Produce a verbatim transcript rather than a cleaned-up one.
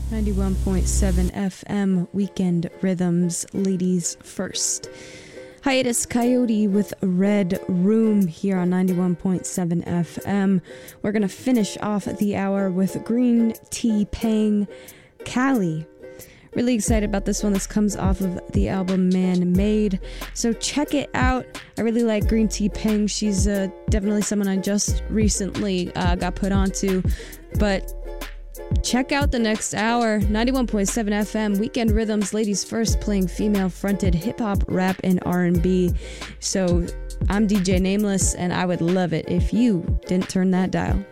ninety-one point seven F M, Weekend Rhythms, ladies first. Hiatus Coyote with Red Room here on ninety-one point seven F M. We're going to finish off the hour with Green Tea Peng, Cali. Really excited about this one. This comes off of the album Man Made, so check it out. I really like Green Tea Peng. She's uh, definitely someone I just recently uh, got put onto, but check out the next hour. Ninety-one point seven F M, Weekend Rhythms, ladies first, playing female-fronted hip-hop, rap, and R and B. So I'm D J Nameless, and I would love it if you didn't turn that dial.